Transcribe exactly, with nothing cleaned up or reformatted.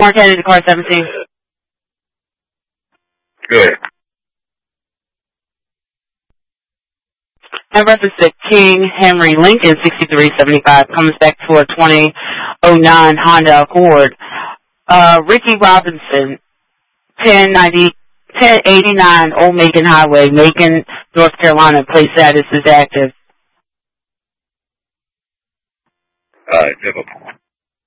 Mark Kennedy to car seventeen. Good. And reference to King Henry Lincoln, sixty-three seventy-five, comes back for a twenty oh nine Honda Accord. Uh, Ricky Robinson, ten ninety, ten eighty-nine Old Macon Highway, Macon, North Carolina. Plate status is active. All right, typical.